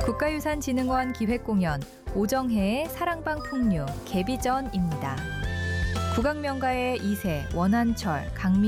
국가유산진흥원 기획공연 오정혜의 사랑방 풍류 개비전입니다. 국악명가의 이세, 원한철, 강민